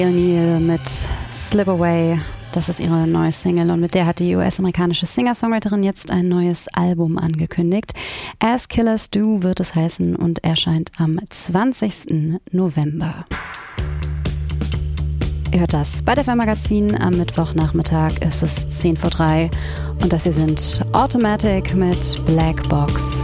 O'Neal mit Slip Away, das ist ihre neue Single und mit der hat die US-amerikanische Singer-Songwriterin jetzt ein neues Album angekündigt. As Killers Do wird es heißen und erscheint am 20. November. Ihr hört das bei der FM-Magazin am Mittwochnachmittag, es ist 2:10 und das hier sind Automatic mit Black Box.